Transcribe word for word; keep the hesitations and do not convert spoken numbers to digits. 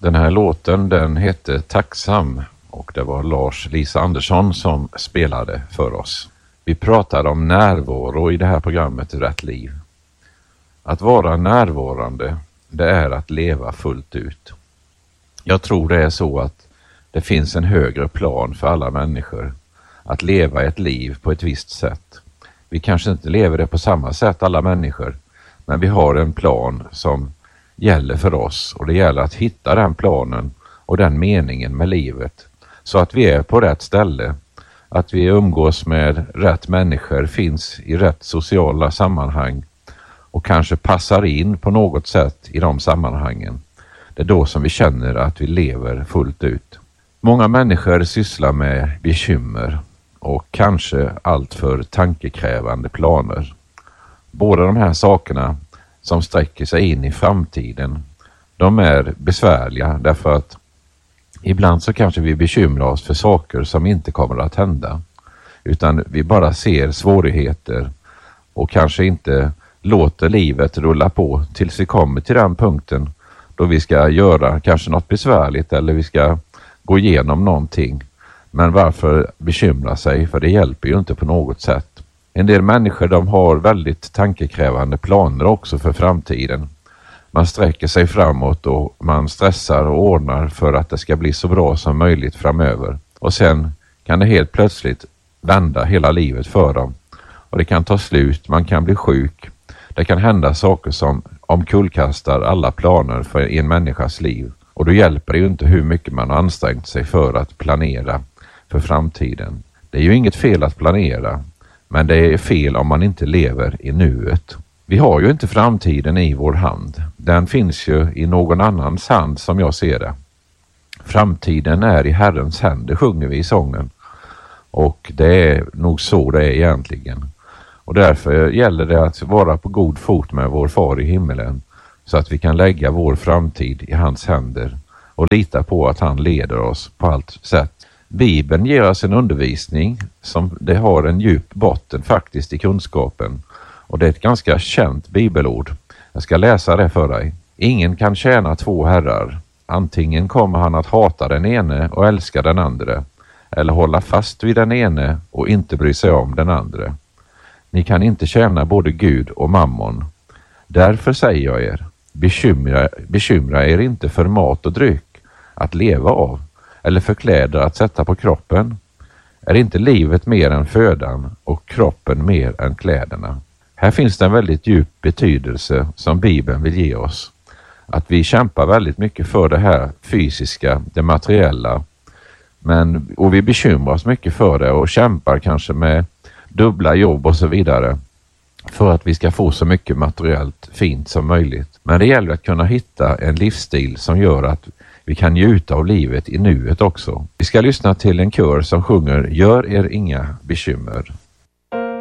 Den här låten den hette Tacksam och det var Lars Lisa Andersson som spelade för oss. Vi pratade om närvaro i det här programmet Rätt liv. Att vara närvarande, det är att leva fullt ut. Jag tror det är så att det finns en högre plan för alla människor. Att leva ett liv på ett visst sätt. Vi kanske inte lever det på samma sätt alla människor, men vi har en plan som gäller för oss och det gäller att hitta den planen och den meningen med livet så att vi är på rätt ställe, att vi umgås med rätt människor, finns i rätt sociala sammanhang och kanske passar in på något sätt i de sammanhangen. Det är då som vi känner att vi lever fullt ut. Många människor sysslar med bekymmer och kanske alltför tankekrävande planer. Båda de här sakerna som sträcker sig in i framtiden, de är besvärliga därför att ibland så kanske vi bekymrar oss för saker som inte kommer att hända. Utan vi bara ser svårigheter och kanske inte låter livet rulla på tills vi kommer till den punkten då vi ska göra kanske något besvärligt eller vi ska gå igenom någonting. Men varför bekymra sig? För det hjälper ju inte på något sätt. En del människor de har väldigt tankekrävande planer också för framtiden. Man sträcker sig framåt och man stressar och ordnar för att det ska bli så bra som möjligt framöver. Och sen kan det helt plötsligt vända hela livet för dem. Och det kan ta slut, man kan bli sjuk. Det kan hända saker som omkullkastar alla planer för en människas liv. Och då hjälper det ju inte hur mycket man har ansträngt sig för att planera för framtiden. Det är ju inget fel att planera, men det är fel om man inte lever i nuet. Vi har ju inte framtiden i vår hand. Den finns ju i någon annans hand som jag ser det. Framtiden är i Herrens händer, sjunger vi i sången. Och det är nog så det är egentligen. Och därför gäller det att vara på god fot med vår far i himmelen. Så att vi kan lägga vår framtid i hans händer. Och lita på att han leder oss på allt sätt. Bibeln ger oss en undervisning som det har en djup botten faktiskt i kunskapen. Och det är ett ganska känt bibelord. Jag ska läsa det för dig. Ingen kan tjäna två herrar. Antingen kommer han att hata den ene och älska den andra. Eller hålla fast vid den ene och inte bry sig om den andra. Ni kan inte tjäna både Gud och mammon. Därför säger jag er, bekymra, bekymra er inte för mat och dryck att leva av. Eller för kläder att sätta på kroppen. Är inte livet mer än födan och kroppen mer än kläderna? Här finns det en väldigt djup betydelse som Bibeln vill ge oss. Att vi kämpar väldigt mycket för det här fysiska, det materiella. Men, och vi bekymrar oss mycket för det och kämpar kanske med dubbla jobb och så vidare. För att vi ska få så mycket materiellt fint som möjligt. Men det gäller att kunna hitta en livsstil som gör att vi kan njuta av livet i nuet också. Vi ska lyssna till en kör som sjunger Gör er inga bekymmer.